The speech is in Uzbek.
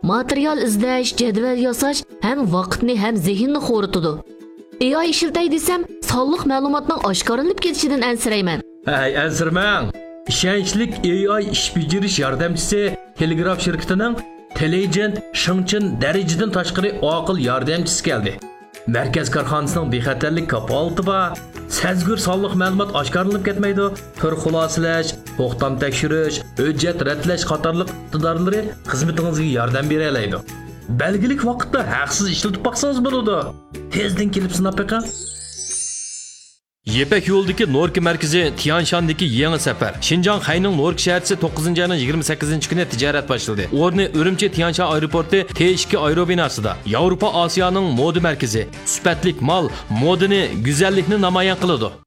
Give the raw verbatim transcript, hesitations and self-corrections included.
material izlash, jadval yasash ham vaqtni ham zehnni xo'ritadi. A I ishlatay desam, sonliq ma'lumotning oshkoranib ketishidan ansirayman. Hey, ansirmang. Ishonchlik A I ish bajarish yordamchisi Telegraf shirkatining Intelligent Shingchin darajadan tashqari aql yordamchisi keldi. Markaz korxonasining bexatarlik kapolati bor. Sezgur sonliq ma'lumot oshkoranib ketmaydi. Tur xulosalash, to'xtam tekshirish, hujjat ratlash qatorliq iqtidorlari xizmatingizga yordam bera oladi. Belgilik vaqtda haqsiz ishlatib baqsangiz bo'ladi. Tezdan kelib sinab beqing. Yepak yo'ldagi Norka markazi Tianshandagi yangi safar. Xinjiang Xayning Norka shahrisi to'qqizinchi ayning yigirma sakkizinchi kuni tijorat boshladi. O'rni Urumchi Tianshan aeroporti T ikki aerobinosida. Yevropa Osiyoning moda markazi. Sifatlik mal, modani, go'zallikni namoyon qiladi.